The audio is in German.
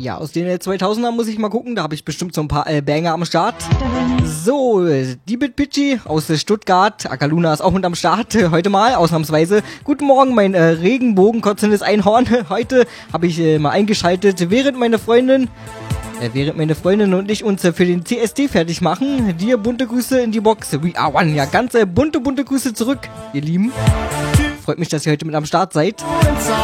Ja, aus den 2000er muss ich mal gucken, da habe ich bestimmt so ein paar Banger am Start. So, die Bitpitchy aus Stuttgart, Akaluna ist auch mit am Start, heute mal, ausnahmsweise. Guten Morgen, mein Regenbogen-kotzendes Einhorn. Heute habe ich mal eingeschaltet, während meine Freundin und ich uns für den CSD fertig machen. Dir bunte Grüße in die Box. We are one. Ja, ganz bunte Grüße zurück, ihr Lieben. Freut mich, dass ihr heute mit am Start seid.